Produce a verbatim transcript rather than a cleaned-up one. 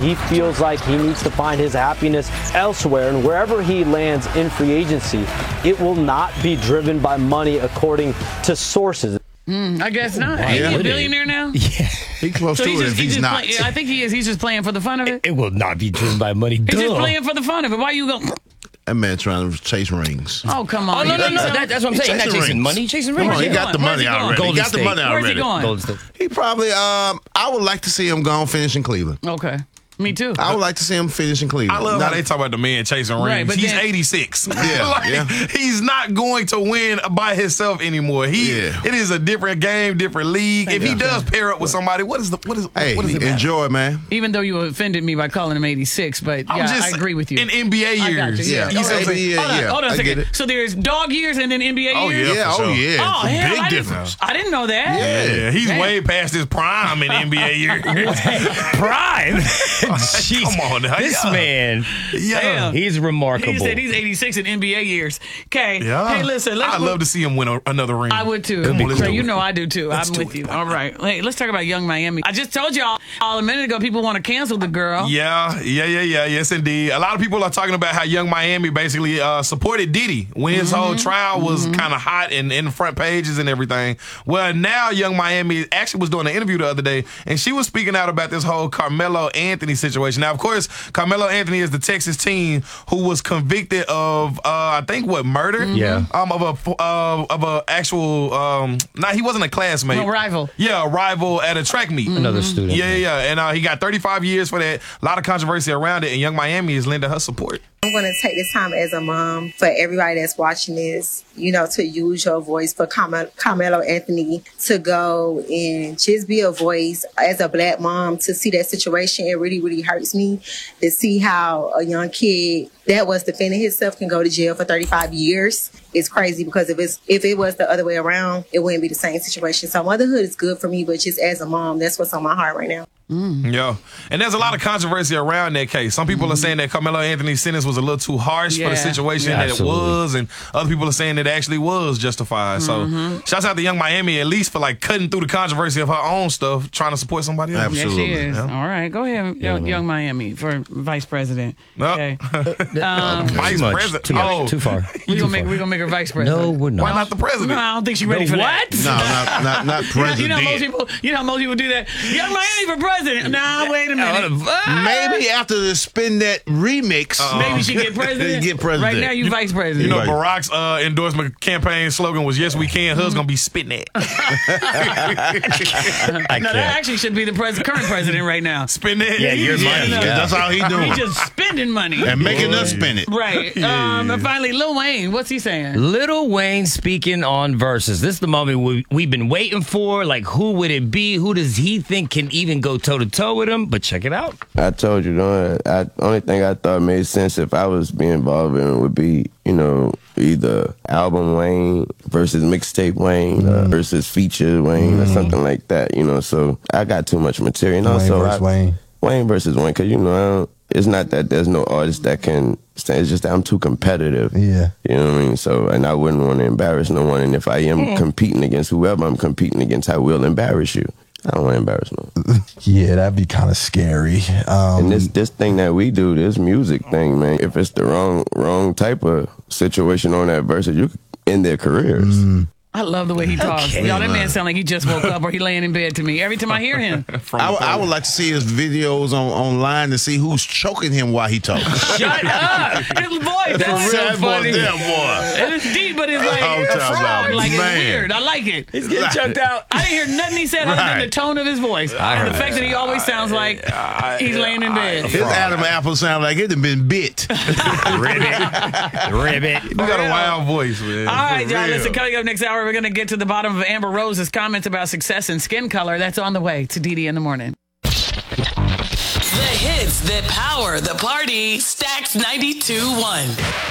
he feels like he needs to find his happiness elsewhere, and wherever he lands in free agency, it will not be driven by money, according to sources. Mm, I guess not. Why Is he a would he? billionaire now? Yeah. He's close So to he's it just, if he's he's just not. play, I think he is. He's just playing for the fun of it. It will not be driven by money. He's Duh. just playing for the fun of it. Why you go? That man trying to chase rings. Oh, come on. Oh, no, You no, think no. so? That, that's what I'm He's saying. He's not chasing chasing rings. money. He's chasing Come rings. on, he Yeah. got the Where's money he going? already. Golden he got State. the money Where's he already. going? Golden State. He probably. Um, I would like to see him go and finish in Cleveland. Okay. Me too. I would like to see him finish in Cleveland. I love Not- how they talk about the man chasing rings. Right, but he's then- eighty-six. Yeah, like, yeah. He's not going to win by himself anymore. He, Yeah. it is a different game, different league. If he Yeah. does pair up with somebody, what is the what is Hey, what is it? matter? enjoy, man. Even though you offended me by calling him eighty-six, but I'm yeah, just- I agree with you. In N B A I got years, you, Yeah. You see what I'm Okay, saying? yeah, hold on, yeah. hold on a I get second. it. So there's dog years and then N B A Oh, years? Yeah, Yeah, for oh sure. yeah. Oh, It's a hell, big I difference. Didn't, I didn't know that. Yeah. Yeah, he's Damn. way past his prime in N B A years. Prime. Jeez. Come on now. This Yeah. man. Yeah. Damn. He's remarkable. He said he's eighty-six in N B A years. Okay. Yeah. Hey, listen. Let's I'd love to see him win a, another ring. I would too. Come on, let's So do you it. know I do too. Let's I'm do with it. you. All right. Hey, let's talk about Young Miami. I just told y'all all a minute ago people want to cancel the girl. Yeah, yeah, yeah, yeah. Yes, indeed. A lot of people are talking about how Young Miami basically uh, supported Diddy when his whole trial was kind of hot and in the front pages and everything. Well, now Young Miami actually was doing an interview the other day, and she was speaking out about this whole Carmelo Anthony situation. Now, of course, Carmelo Anthony is the Texas teen who was convicted of, uh, I think, what, murder? Yeah. Um, of a uh, of a actual, um, nah, he wasn't a classmate. No, rival. Yeah, a rival at a track meet. Another student. Yeah, yeah, yeah. And uh, he got thirty-five years for that. A lot of controversy around it, and Young Miami is lending her support. I'm going to take this time as a mom for everybody that's watching this, you know, to use your voice for Carmelo, Carmelo Anthony to go and just be a voice. As a black mom, to see that situation, it really, really hurts me to see how a young kid that was defending himself can go to jail for thirty-five years. It's crazy because if it's if it was the other way around, it wouldn't be the same situation. So motherhood is good for me, but just as a mom, that's what's on my heart right now. Yeah. And there's a lot of controversy around that case. Some people are saying that Carmelo Anthony's sentence was a little too harsh for the Yeah. situation Yeah, that absolutely. it was, and other people are saying it actually was justified. So shouts out to Young Miami, at least for like cutting through the controversy of her own stuff, trying to support somebody else. Yes, Absolutely. she is. Yeah. All right. Go ahead, young, young Miami for vice president. No. Okay. Vice Too much. president. Too, much. Oh. Too far. We're Too gonna make far. we gonna make her vice president. No, we're not. Why not the president? No, I don't think she's ready The for what? that. No, not not not You know, president. you know most people you know most people do that. Young Miami for president. Nah, wait a minute. Maybe after the Spin That remix, Maybe she get president. Get president. Right now you vice president. You know, Right. Barack's uh, endorsement campaign slogan was "Yes, we can." Hers gonna be spitting it. I no, can't. that actually should be the pres- current president right now. Spitting it. Yeah, you're Yeah, money. yeah, Yeah. that's all he doing. He's just spending money. And making us spin it. Right. Um, and finally, Lil Wayne, what's he saying? Lil Wayne speaking on Versus. This is the moment we, we've been waiting for. Like, who would it be? Who does he think can even go toe to toe with him? But check it out. I told you, the I, only thing I thought made sense if I was being involved in it would be, you know, either album Wayne versus mixtape Wayne uh, versus feature Wayne or something like that, you know. So I got too much material. And Wayne also, versus I, Wayne. Wayne versus Wayne, because, you know, I don't, it's not that there's no artist that can stand. It's just that I'm too competitive. Yeah. You know what I mean? So, and I wouldn't want to embarrass no one. And if I am competing against whoever I'm competing against, I will embarrass you. I don't want to embarrass no one. Yeah, that'd be kind of scary. Um, And this this thing that we do, this music thing, man, if it's the wrong wrong type of situation on that verse, you could end their careers. I love the way he talks. Okay, Y'all, that man man. sound like he just woke up or he laying in bed to me every time I hear him. I, I would like to see his videos on online to see who's choking him while he talks. Shut up! His voice, that's so That boy, funny. that boy. And it's deep, but it's like I'm it's talking frog. about, Like it's man. weird. I like it. He's getting choked out. I didn't hear nothing he said other than Right. the tone of his voice and the fact that he always sounds like he's laying in bed. His Adam Apple sound like it had been bit. Ribbit. Ribbit. You got a wild voice, man. All right, For y'all. real. Listen, coming up next hour, we're going to get to the bottom of Amber Rose's comments about success and skin color. That's on the way to Dee Dee in the morning. The hits that power the party. Stacks ninety-two point one.